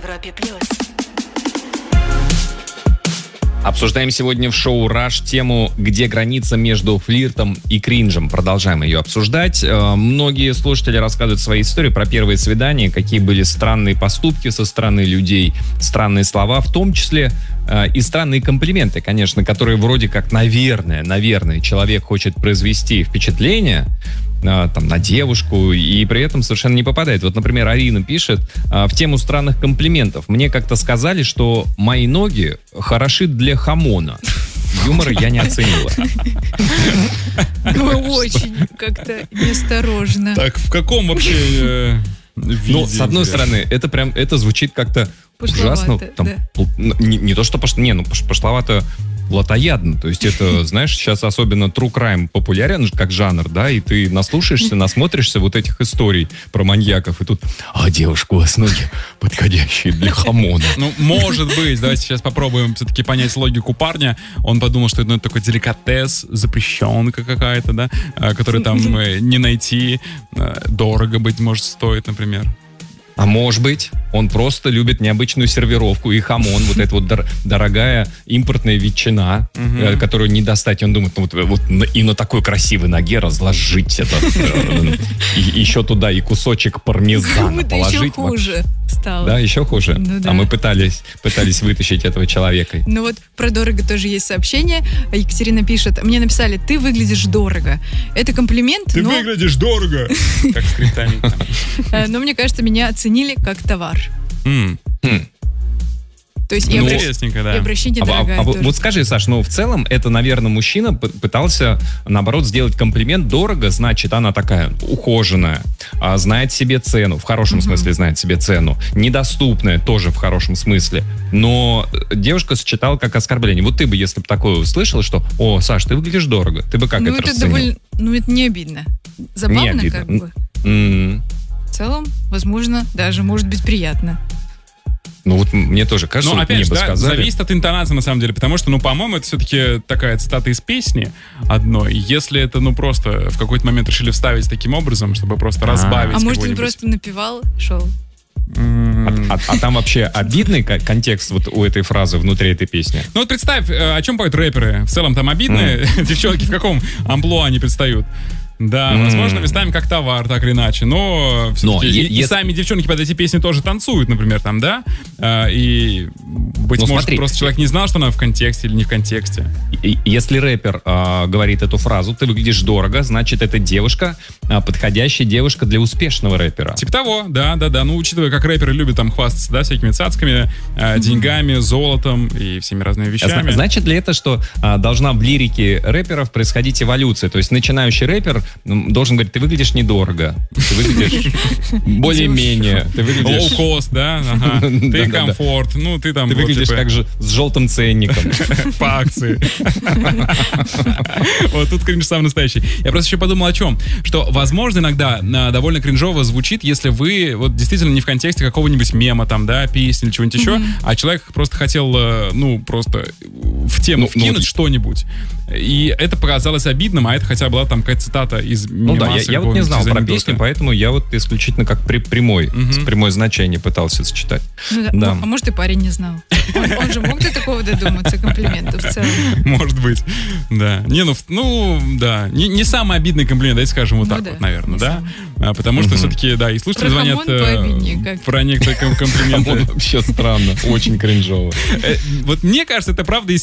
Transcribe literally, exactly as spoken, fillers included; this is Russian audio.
Европе плюс. Обсуждаем сегодня в шоу «Раш» тему «Где граница между флиртом и кринжем?». Продолжаем ее обсуждать. Многие слушатели рассказывают свои истории про первые свидания, какие были странные поступки со стороны людей, странные слова, в том числе и странные комплименты, конечно, которые вроде как, наверное, наверное, человек хочет произвести впечатление там, на девушку, и при этом совершенно не попадает. Вот, например, Арина пишет в тему странных комплиментов. Мне как-то сказали, что мои ноги хороши для хамона. Юмора я не оценила. Очень как-то неосторожно. Так, в каком вообще виде? Ну, с одной стороны, это прям, это звучит как-то ужасно. Там, да. не, не то, что пош, не, ну, пошловато, плотоядно. То есть это, знаешь, сейчас особенно true crime популярен как жанр, да, и ты наслушаешься, насмотришься вот этих историй про маньяков, и тут, а, девушка, у вас ноги подходящие для хамона. Ну, может быть, давайте сейчас попробуем все-таки понять логику парня. Он подумал, что это ну, такой деликатес, запрещенка какая-то, да, который там не найти, дорого, быть может, стоит, например. А может быть, он просто любит необычную сервировку и хамон, вот эта вот дор- дорогая импортная ветчина, uh-huh. э, которую не достать. Он думает, ну, вот, вот и на такой красивой ноге разложить это. Э, и еще туда и кусочек пармезана положить. Еще хуже стало. Да, еще хуже. Ну, да. А мы пытались, пытались вытащить этого человека. Ну вот про дорого тоже есть сообщение. Екатерина пишет, мне написали, ты выглядишь дорого. Это комплимент, Ты но... выглядишь дорого! Как скриптонит. Но мне кажется, меня оценили как товар. Mm. Хм. То есть и, ну, обращ... да. и обращение а, дорогая а, а, тоже. Вот скажи, Саш, ну в целом это, наверное, мужчина пытался, наоборот, сделать комплимент. Дорого, значит, она такая ухоженная, а, знает себе цену, в хорошем uh-huh. смысле знает себе цену, недоступная тоже в хорошем смысле. Но девушка сочетала как оскорбление. Вот ты бы, если бы такое услышала, что, о, Саш, ты выглядишь дорого, ты бы как ну, это, это расценил? довольно... Ну это не обидно. Забавно, не обидно. как бы. Mm. В целом, возможно, даже может быть приятно. Ну вот мне тоже кажется, ну, вот опять мне же, бы да, сказали. зависит от интонации, на самом деле, потому что, ну, по-моему, это все-таки такая цитата из песни одной. Если это, ну, просто в какой-то момент решили вставить таким образом, чтобы просто А. разбавить А может, он какой-нибудь... просто напевал, шел? А, а- а там вообще обидный ко- контекст вот у этой фразы внутри этой песни? Ну вот представь, э, о чем поют рэперы. В целом там обидные девчонки, в каком амплуа они предстают. Да, Mm. возможно, местами как товар, так или иначе, но все-таки Но и, е- и если- сами девчонки под эти песни тоже танцуют, например, там, да? А, и, быть Ну, может, смотри. просто человек не знал, что она в контексте или не в контексте. И- Если рэпер а, говорит эту фразу, ты выглядишь дорого, значит, эта девушка а, подходящая девушка для успешного рэпера. Типа того, да, да, да. Ну, учитывая, как рэперы любят там хвастаться, да, всякими цацками, э, деньгами, золотом и всеми разными вещами. Зна- Значит ли это, что а, должна в лирике рэперов происходить эволюция? То есть начинающий рэпер м, должен говорить, ты выглядишь недорого, ты выглядишь более-менее, ты выглядишь... Лоу-кост, да, ага. Ты Да-да-да. комфорт, ну, ты там... Ты вот, выглядишь типа, как же с желтым ценником. по акции. Вот тут кринж самый настоящий. Я просто еще подумал о чем. Что, возможно, иногда а, довольно кринжово звучит, если вы вот действительно не в контексте какого-нибудь мема, там, да, песни или чего-нибудь еще, а человек просто хотел, э, ну, просто в тему Ну, ну, вкинуть вот- что-нибудь. И это показалось обидным, а это хотя бы была там какая-то цитата из Ну да, я, мемаса я вот не какого-нибудь, знал из про анекдота. песню, поэтому я вот исключительно как при, прямой, Мгм. с прямое значение пытался сочетать. Ну, да. Да. Ну, а может, и парень не знал. Он, он же мог до такого додуматься, комплиментов в целом. Может быть, да. Не, ну, в- ну да. Не, не самый обидный комплимент, давайте скажем вот Ну так да, вот, наверное, не да? А, потому что Мгм. все-таки, да, и слушатели Про звонят хамон э, пообиднее как. про некоторые ком- комплименты. Вообще странно, очень кринжово. Э, Вот мне кажется, это правда из